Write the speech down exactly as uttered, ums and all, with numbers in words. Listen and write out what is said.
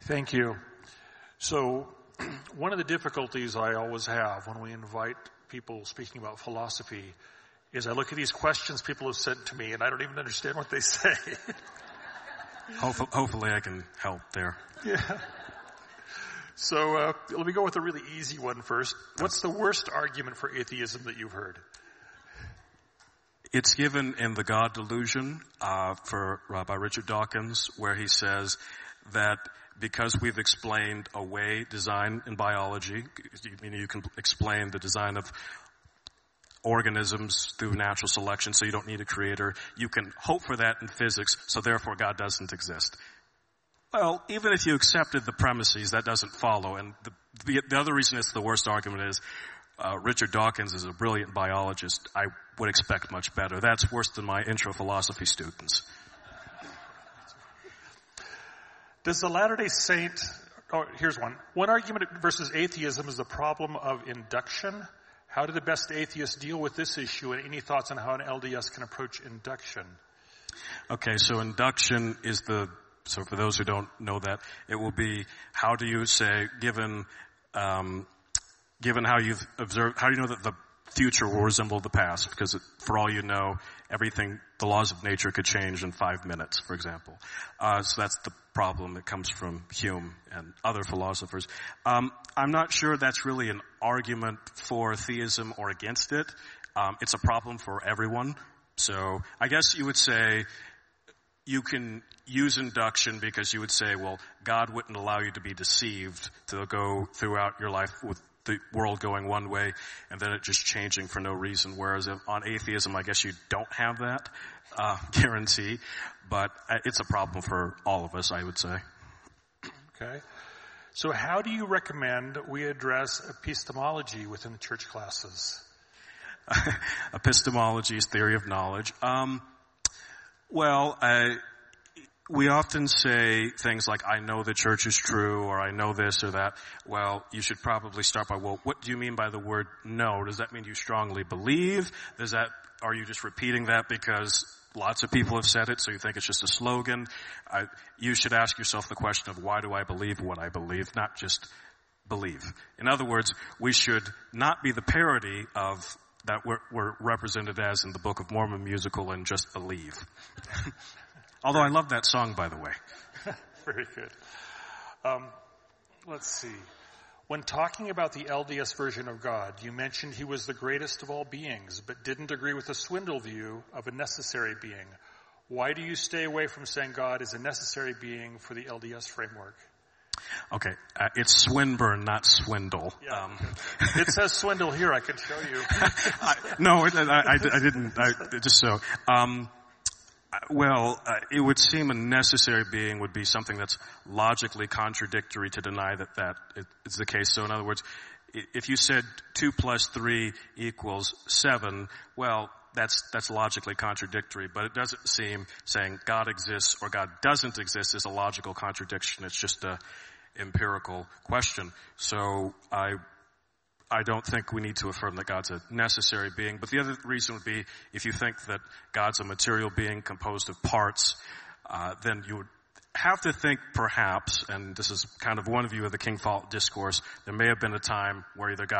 Thank you. So one of the difficulties I always have when we invite people speaking about philosophy is I look at these questions people have sent to me and I don't even understand what they say. Hopefully, hopefully I can help there. Yeah. So uh, let me go with a really easy one first. What's the worst argument for atheism that you've heard? It's given in The God Delusion uh, for uh, by Richard Dawkins, where he says that because we've explained away design in biology, you, you can explain the design of organisms through natural selection, so you don't need a creator. You can hope for that in physics, so therefore God doesn't exist. Well, even if you accepted the premises, that doesn't follow. And the, the, the other reason it's the worst argument is uh, Richard Dawkins is a brilliant biologist. I would expect much better. That's worse than my intro philosophy students. Does the Latter-day Saint, oh, here's one. One argument versus atheism is the problem of induction. How do the best atheists deal with this issue, and any thoughts on how an L D S can approach induction? Okay, so induction is the, so for those who don't know that, it will be, how do you say, given, um, given how you've observed, how do you know that the future will resemble the past? Because it, for all you know, everything, the laws of nature could change in five minutes, for example. Uh, so that's the problem that comes from Hume and other philosophers. Um, I'm not sure that's really an argument for theism or against it. Um, it's a problem for everyone. So I guess you would say you can use induction because you would say, well, God wouldn't allow you to be deceived to go throughout your life with the world going one way and then it just changing for no reason. Whereas if, on atheism, I guess you don't have that uh, guarantee, but it's a problem for all of us, I would say. Okay. So how do you recommend we address epistemology within the church classes? Epistemology is theory of knowledge. Um, well, I, we often say things like, I know the church is true, or I know this or that. Well, you should probably start by, well, what do you mean by the word know? Does that mean you strongly believe? Does that, are you just repeating that because lots of people have said it, so you think it's just a slogan? I, you should ask yourself the question of, why do I believe what I believe, not just believe. In other words, we should not be the parody of that we're, we're represented as in the Book of Mormon musical and just believe. Although I love that song, by the way. Very good. Um, let's see. When talking about the L D S version of God, you mentioned he was the greatest of all beings, but didn't agree with the Swindoll view of a necessary being. Why do you stay away from saying God is a necessary being for the L D S framework? Okay, uh, it's Swinburne, not Swindle. Yeah. Um, it says Swindle here, I can show you. I, no, I, I, I didn't, I, just so. Um, Well, uh, it would seem a necessary being would be something that's logically contradictory to deny that that is the case. So in other words, if you said two plus three equals seven, well, that's, that's logically contradictory, but it doesn't seem saying God exists or God doesn't exist is a logical contradiction. It's just a empirical question. So I I don't think we need to affirm that God's a necessary being. But the other reason would be if you think that God's a material being composed of parts, uh, then you would have to think perhaps, and this is kind of one view of the King Fault discourse, there may have been a time where either God